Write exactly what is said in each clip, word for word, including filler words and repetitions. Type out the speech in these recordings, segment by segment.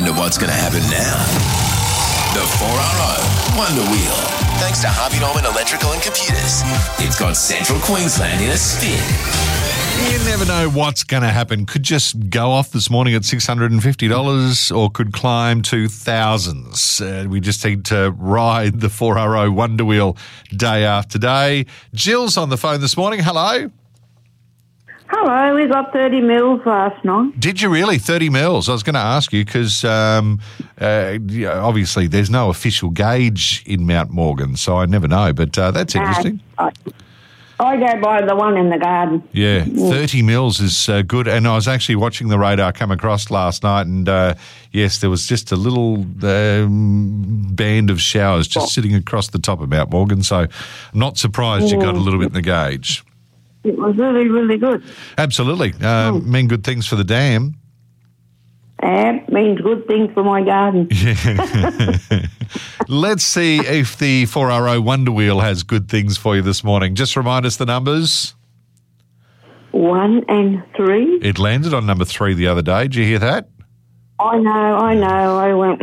wonder what's going to happen now. The four R O Wonder Wheel. Thanks to Harvey Norman Electrical and Computers. It's got Central Queensland in a spin. You never know what's going to happen. Could just go off this morning at six hundred fifty dollars or could climb to thousands. Uh, we just need to ride the four R O Wonder Wheel day after day. Jill's on the phone this morning. Hello. Hello, we got thirty mils last night. Did you really? thirty mils? I was going to ask you because um, uh, yeah, obviously there's no official gauge in Mount Morgan, so I never know, but uh, that's interesting. Uh, I go by the one in the garden. Yeah, thirty mils is uh, good. And I was actually watching the radar come across last night, and uh, yes, there was just a little um, band of showers just sitting across the top of Mount Morgan, so I'm not surprised you got a little bit in the gauge. It was really, really good. Absolutely. Uh, mm. Mean good things for the dam. Yeah, means good things for my garden. Yeah. Let's see if the four R O Wonder Wheel has good things for you this morning. Just remind us the numbers. One and three. It landed on number three the other day. Did you hear that? I know, I know. I went,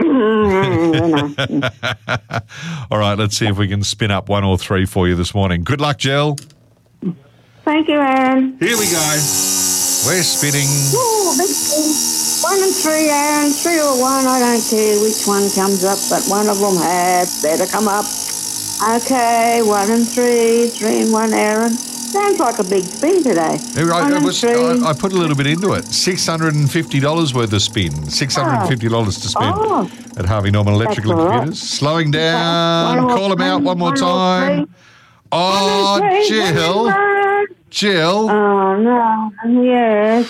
All right, let's see if we can spin up one or three for you this morning. Good luck, Jill. Thank you, Aaron. Here we go. We're spinning. Ooh, big thing. One and three, Aaron. Three or one, I don't care which one comes up, but one of them had better come up. Okay, one and three, three and one, Aaron. Sounds like a big spin today. I, I, was, I, I put a little bit into it. six hundred fifty dollars worth of spin. six hundred fifty dollars to spend oh, at Harvey Norman Electrical and Computers. Right. Slowing down. Call them out one more one time. Oh, three, Jill. Jill. Oh, no. Yes.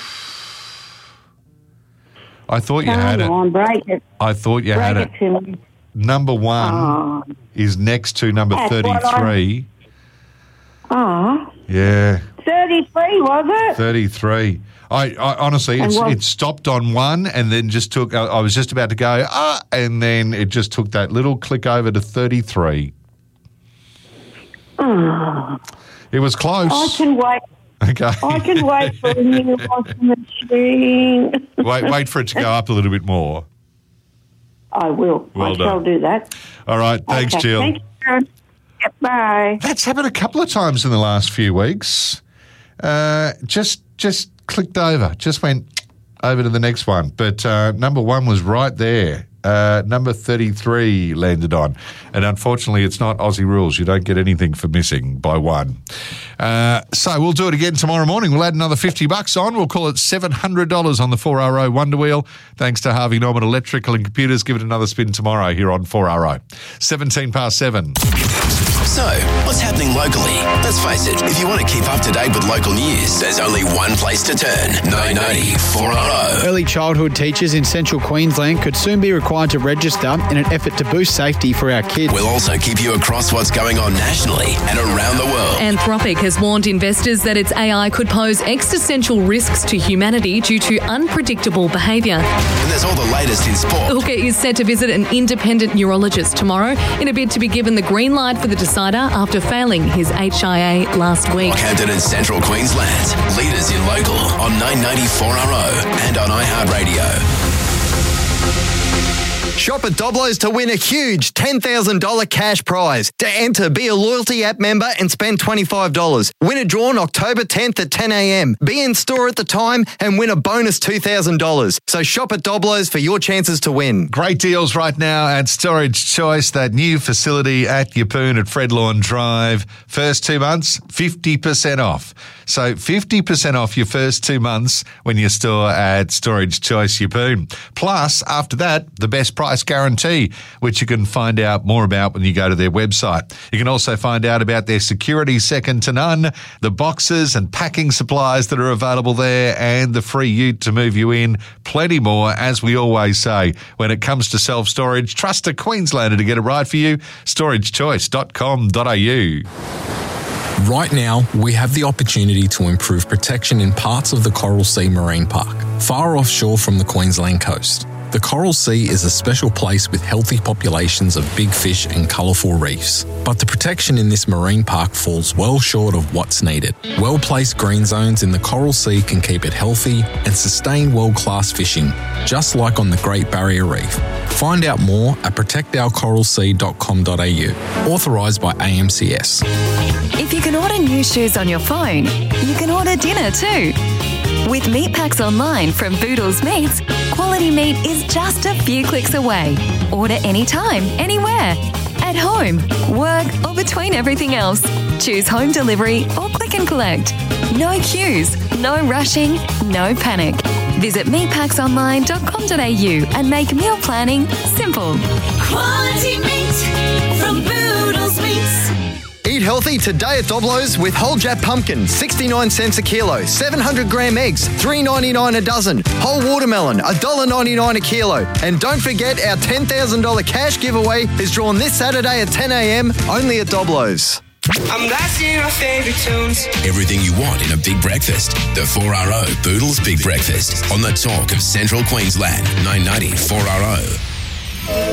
I thought you Come had on, it. Break it. I thought you break had it. it. To me. Number one oh. is next to number That's thirty-three. Oh. Yeah. thirty-three, was it? thirty-three. I, I honestly, it's, it stopped on one and then just took, I, I was just about to go, ah, and then it just took that little click over to thirty-three. Oh. It was close. I can wait. Okay. I can wait for the new washing machine. wait, wait for it to go up a little bit more. I will. Well I done. shall do that. All right. Thanks, okay. Jill. Thank you. Yep, bye. That's happened a couple of times in the last few weeks. Uh, just, just clicked over. Just went over to the next one. But uh, number one was right there. Uh, number thirty-three landed on. And unfortunately, it's not Aussie rules. You don't get anything for missing by one. Uh, so we'll do it again tomorrow morning. We'll add another fifty bucks on. We'll call it seven hundred dollars on the four R O Wonder Wheel. Thanks to Harvey Norman Electrical and Computers. Give it another spin tomorrow here on four R O. seventeen past seven. So, what's happening locally? Let's face it, if you want to keep up to date with local news, there's only one place to turn. nine ninety four R O. Early childhood teachers in central Queensland could soon be required to register in an effort to boost safety for our kids. We'll also keep you across what's going on nationally and around the world. Anthropic has warned investors that its A I could pose existential risks to humanity due to unpredictable behaviour. And there's all the latest in sport. Hooker is set to visit an independent neurologist tomorrow in a bid to be given the green light for the decider after failing his H I A last week. Rockhampton and Central Queensland, leaders in local on nine ninety four R O and on iHeartRadio. Shop at Doblo's to win a huge ten thousand dollars cash prize. To enter, be a loyalty app member and spend twenty-five dollars. Win a draw on October tenth at ten a.m. Be in store at the time and win a bonus two thousand dollars. So shop at Doblo's for your chances to win. Great deals right now at Storage Choice, that new facility at Yeppoon at Fred Lawn Drive. First two months, fifty percent off. So fifty percent off your first two months when you store at Storage Choice Yeppoon. Plus, after that, the best price guarantee, which you can find out more about when you go to their website. You can also find out about their security second to none, the boxes and packing supplies that are available there, and the free ute to move you in. Plenty more, as we always say. When it comes to self-storage, trust a Queenslander to get it right for you. storage choice dot com dot a u. Right now, we have the opportunity to improve protection in parts of the Coral Sea Marine Park, far offshore from the Queensland coast. The Coral Sea is a special place with healthy populations of big fish and colourful reefs. But the protection in this marine park falls well short of what's needed. Well-placed green zones in the Coral Sea can keep it healthy and sustain world-class fishing, just like on the Great Barrier Reef. Find out more at protect our coral sea dot com dot a u. Authorised by A M C S. If you can order new shoes on your phone, you can order dinner too. With meat packs online from Boodles Meats, quality meat is just a few clicks away. Order anytime, anywhere. At home, work, or between everything else. Choose home delivery or click and collect. No queues, no rushing, no panic. Visit meat packs online dot com dot a u and make meal planning simple. Quality meat from Boodles Meats. Eat healthy today at Doblo's with whole Jap pumpkin, sixty-nine cents a kilo, seven hundred gram eggs, three ninety-nine a dozen, whole watermelon, one dollar ninety-nine a kilo. And don't forget our ten thousand dollars cash giveaway is drawn this Saturday at ten a m only at Doblo's. I'm blasting our favorite tunes. Everything you want in a big breakfast. The four R O Boodles Big Breakfast on the talk of Central Queensland. nine ninety four R O.